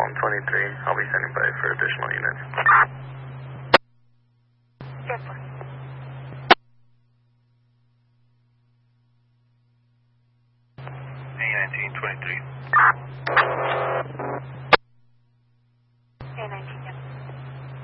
23. I'll be standing by for additional units. Yes, sir. A1923.